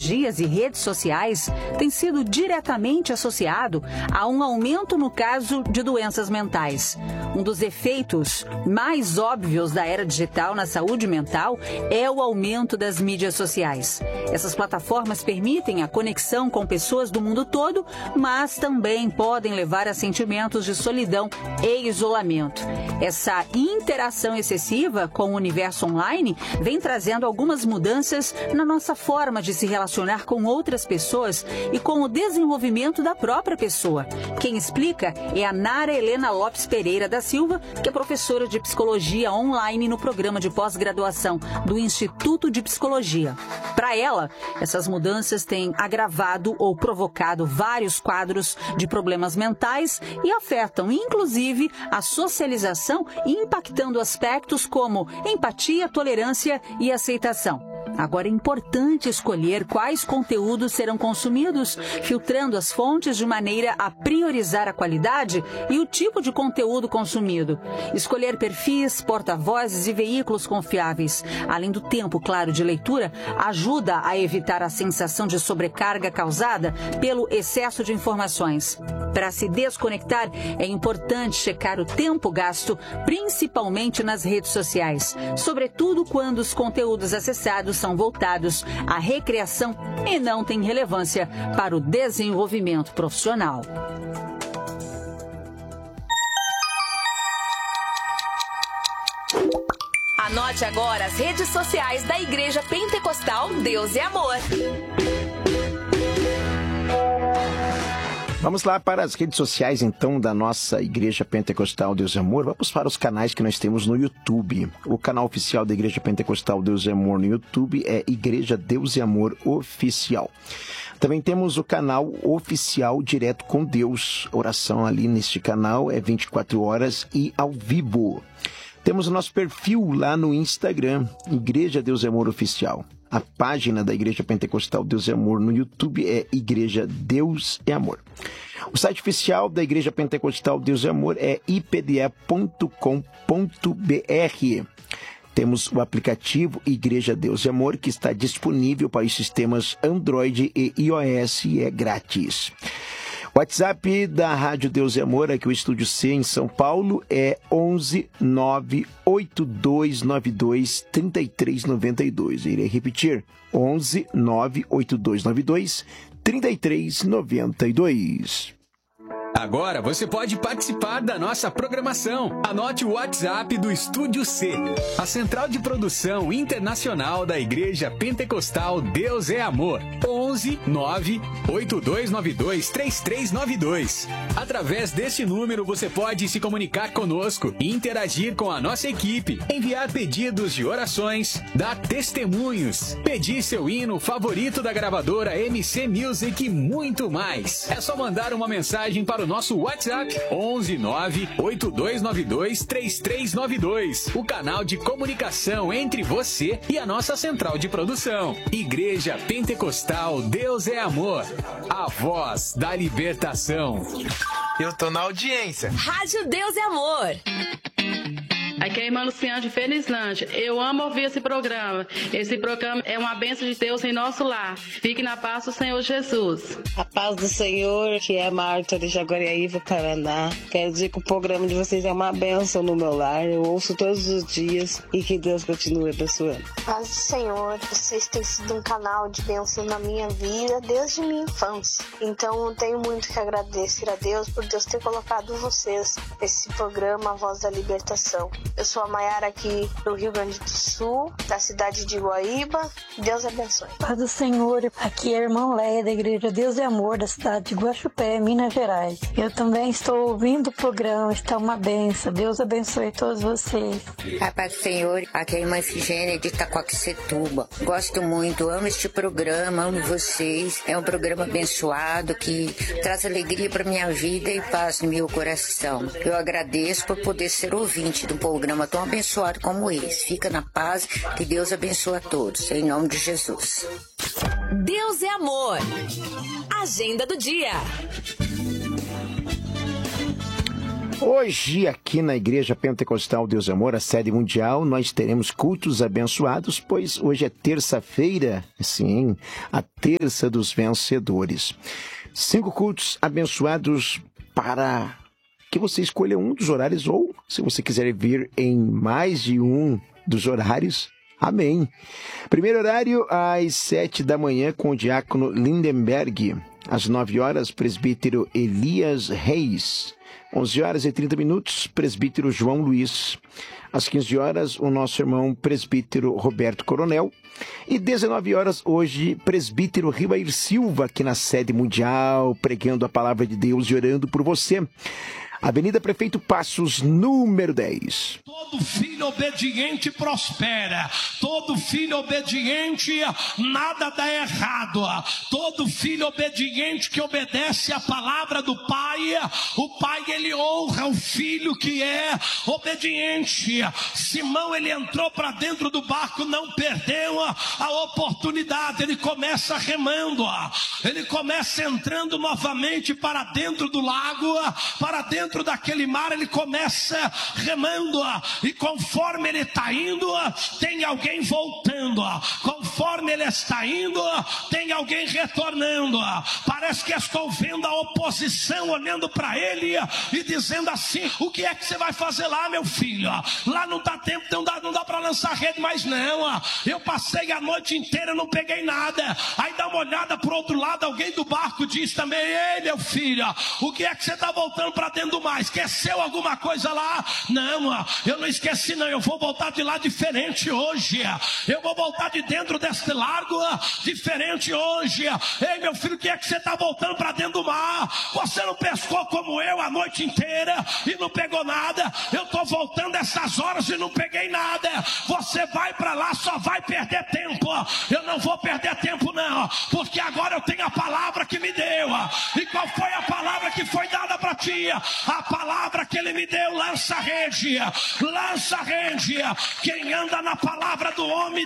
tecnologias e redes sociais tem sido diretamente associado a um aumento no caso de doenças mentais. Um dos efeitos mais óbvios da era digital na saúde mental é o aumento das mídias sociais. Essas plataformas permitem a conexão com pessoas do mundo todo, mas também podem levar a sentimentos de solidão e isolamento. Essa interação excessiva com o universo online vem trazendo algumas mudanças na nossa forma de se relacionar com outras pessoas e com o desenvolvimento da própria pessoa. Quem explica é a Nara Helena Lopes Pereira da Silva, que é professora de psicologia online no programa de pós-graduação do Instituto de Psicologia. Para ela, essas mudanças têm agravado ou provocado vários quadros de problemas mentais e afetam, inclusive, a socialização, impactando aspectos como empatia, tolerância e aceitação. Agora é importante escolher quais conteúdos serão consumidos, filtrando as fontes de maneira a priorizar a qualidade e o tipo de conteúdo consumido. Escolher perfis, porta-vozes e veículos confiáveis, além do tempo, claro, de leitura, ajuda a evitar a sensação de sobrecarga causada pelo excesso de informações. Para se desconectar, é importante checar o tempo gasto, principalmente nas redes sociais, sobretudo quando os conteúdos acessados são voltados à recreação e não têm relevância para o desenvolvimento profissional. Anote agora as redes sociais da Igreja Pentecostal Deus é Amor. Vamos lá para as redes sociais, então, da nossa Igreja Pentecostal Deus é Amor. Vamos para os canais que nós temos no YouTube. O canal oficial da Igreja Pentecostal Deus é Amor no YouTube é Igreja Deus é Amor Oficial. Também temos o canal oficial Direto com Deus. Oração ali neste canal é 24 horas e ao vivo. Temos o nosso perfil lá no Instagram, Igreja Deus é Amor Oficial. A página da Igreja Pentecostal Deus é Amor no YouTube é Igreja Deus é Amor. O site oficial da Igreja Pentecostal Deus é Amor é ipde.com.br. Temos o aplicativo Igreja Deus é Amor, que está disponível para os sistemas Android e iOS e é grátis. O WhatsApp da Rádio Deus é Amor, aqui o Estúdio C em São Paulo, é 11 98292 3392. Irei repetir, 11 98292 3392. Agora você pode participar da nossa programação. Anote o WhatsApp do Estúdio C, a central de produção internacional da Igreja Pentecostal Deus é Amor. 11 98292 3392. Através deste número você pode se comunicar conosco e interagir com a nossa equipe, enviar pedidos de orações, dar testemunhos, pedir seu hino favorito da gravadora MC Music e muito mais. É só mandar uma mensagem para o nosso WhatsApp 11 98292 3392, o canal de comunicação entre você e a nossa central de produção. Igreja Pentecostal Deus é Amor, a voz da libertação. Eu tô na audiência. Rádio Deus é Amor. Aqui é a irmã Luciana de Felizlândia. Eu amo ouvir esse programa. Esse programa é uma bênção de Deus em nosso lar. Fique na paz do Senhor Jesus. A paz do Senhor, que é Marta de Jaguariaíva, Paraná. Quero dizer que o programa de vocês é uma bênção no meu lar. Eu ouço todos os dias e que Deus continue abençoando. Paz do Senhor, vocês têm sido um canal de bênção na minha vida desde minha infância. Então eu tenho muito que agradecer a Deus por Deus ter colocado vocês nesse programa, A Voz da Libertação. Eu sou a Maiara aqui do Rio Grande do Sul, da cidade de Guaíba. Deus abençoe. Paz do Senhor, aqui é a irmã Leia da Igreja Deus é Amor, da cidade de Guaxupé, Minas Gerais. Eu também estou ouvindo o programa, está uma benção. Deus abençoe todos vocês. A paz do Senhor, aqui é a irmã Efigênia de Itaquaquecetuba. Gosto muito, amo este programa, amo vocês. É um programa abençoado que traz alegria para minha vida e paz no meu coração. Eu agradeço por poder ser ouvinte do programa tão abençoado como esse. Fica na paz, que Deus abençoe a todos, em nome de Jesus. Deus é Amor. Agenda do dia. Hoje, aqui na Igreja Pentecostal Deus e Amor, a sede mundial, nós teremos cultos abençoados, pois hoje é terça-feira, sim, a terça dos vencedores. 5 cultos abençoados para que você escolha um dos horários, ou se você quiser vir em mais de um dos horários, amém. Primeiro horário, às 7 da manhã, com o diácono Lindenberg. Às 9 horas, presbítero Elias Reis. 11 horas e 30 minutos, presbítero João Luiz. Às 15 horas, o nosso irmão presbítero Roberto Coronel. E 19 horas, hoje, presbítero Ribair Silva, aqui na sede mundial, pregando a palavra de Deus e orando por você. Avenida Prefeito Passos, número 10. Todo filho obediente prospera. Todo filho obediente, nada dá errado. Todo filho obediente que obedece a palavra do Pai, o Pai, ele honra o filho que é obediente. Simão, ele entrou para dentro do barco, não perdeu a oportunidade. Ele começa remando. Ele começa entrando novamente para dentro do lago, para dentro daquele mar. Ele começa remando, e conforme ele está indo, tem alguém voltando, conforme ele está indo, tem alguém retornando. Parece que estou vendo a oposição olhando para ele e dizendo assim: o que é que você vai fazer lá, meu filho? Lá não dá tempo, não dá para lançar rede mais não. Eu passei a noite inteira, não peguei nada. Aí dá uma olhada para o outro lado, alguém do barco diz também: ei, meu filho, o que é que você está voltando para dentro do mar? Esqueceu alguma coisa lá? Não, eu não esqueci não, eu vou voltar de lá diferente hoje. Eu vou voltar de dentro deste largo diferente hoje. Ei, meu filho, o que é que você está voltando para dentro do mar? Você não pescou como eu a noite inteira e não pegou nada. Eu estou voltando essas horas e não peguei nada. Você vai para lá, só vai perder tempo. Eu não vou perder tempo não, porque agora eu tenho a palavra que me deu. E qual foi a palavra que foi dada para ti? A palavra que ele me deu: lança a rede, lança a rede. Quem anda na palavra do homem